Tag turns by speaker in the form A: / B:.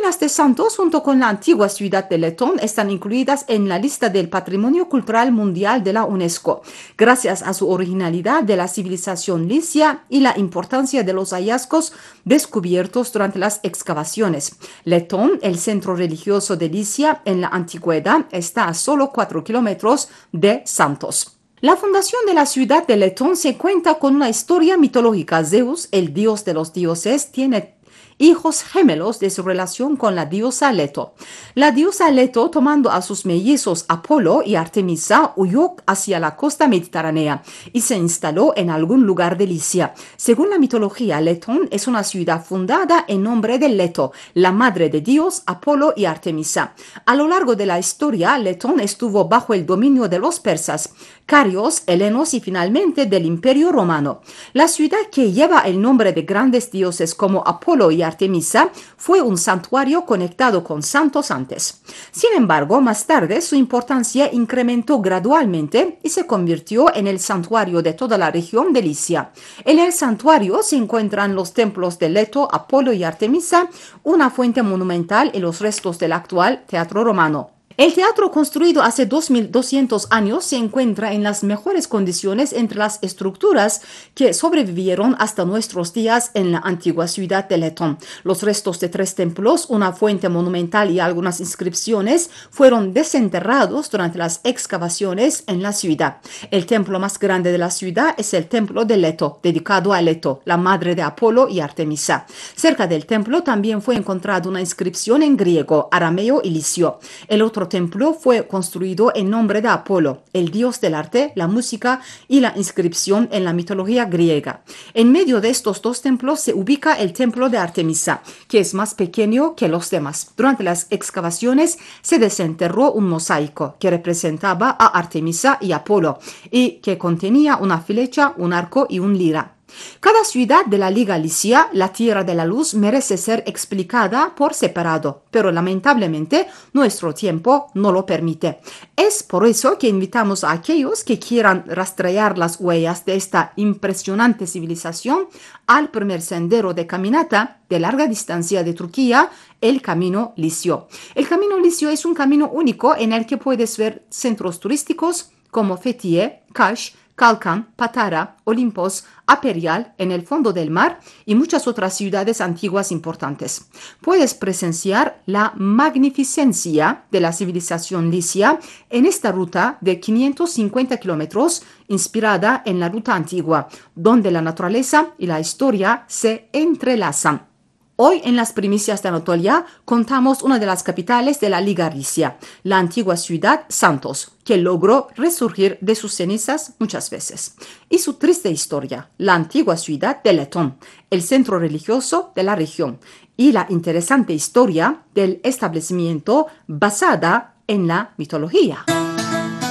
A: ruinas de Santos, junto con la antigua ciudad de Letón, están incluidas en la lista del Patrimonio Cultural Mundial de la UNESCO, gracias a su originalidad de la civilización licia y la importancia de los hallazgos descubiertos durante las excavaciones. Letón, el centro religioso de Licia en la antigüedad, está a solo 4 kilómetros de Santos. La fundación de la ciudad de Letón se cuenta con una historia mitológica. Zeus, el dios de los dioses, tiene hijos gemelos de su relación con la diosa Leto. La diosa Leto, tomando a sus mellizos Apolo y Artemisa, huyó hacia la costa mediterránea y se instaló en algún lugar de Licia. Según la mitología, Letón es una ciudad fundada en nombre de Leto, la madre de Dios, Apolo y Artemisa. A lo largo de la historia, Letón estuvo bajo el dominio de los persas, carios, helenos y finalmente del Imperio Romano. La ciudad, que lleva el nombre de grandes dioses como Apolo y Artemisa, fue un santuario conectado con santos antes. Sin embargo, más tarde su importancia incrementó gradualmente y se convirtió en el santuario de toda la región de Licia. En el santuario se encuentran los templos de Leto, Apolo y Artemisa, una fuente monumental y los restos del actual Teatro Romano. El teatro, construido hace 2200 años, se encuentra en las mejores condiciones entre las estructuras que sobrevivieron hasta nuestros días en la antigua ciudad de Letón. Los restos de 3 templos, una fuente monumental y algunas inscripciones fueron desenterrados durante las excavaciones en la ciudad. El templo más grande de la ciudad es el templo de Leto, dedicado a Leto, la madre de Apolo y Artemisa. Cerca del templo también fue encontrada una inscripción en griego, arameo y licio. El otro templo fue construido en nombre de Apolo, el dios del arte, la música y la inscripción en la mitología griega. En medio de estos 2 templos se ubica el templo de Artemisa, que es más pequeño que los demás. Durante las excavaciones se desenterró un mosaico que representaba a Artemisa y Apolo y que contenía una flecha, un arco y un lira. Cada ciudad de la Liga Licia, la Tierra de la Luz, merece ser explicada por separado, pero lamentablemente nuestro tiempo no lo permite. Es por eso que invitamos a aquellos que quieran rastrear las huellas de esta impresionante civilización al primer sendero de caminata de larga distancia de Turquía, el Camino Licio. El Camino Licio es un camino único en el que puedes ver centros turísticos como Fethiye, Kaş, Kalkan, Patara, Olimpos, Aperial en el fondo del mar y muchas otras ciudades antiguas importantes. Puedes presenciar la magnificencia de la civilización licia en esta ruta de 550 kilómetros inspirada en la ruta antigua, donde la naturaleza y la historia se entrelazan. Hoy en las primicias de Anatolia contamos una de las capitales de la Liga Licia, la antigua ciudad Santos, que logró resurgir de sus cenizas muchas veces, y su triste historia, la antigua ciudad de Letón, el centro religioso de la región, y la interesante historia del establecimiento basada en la mitología.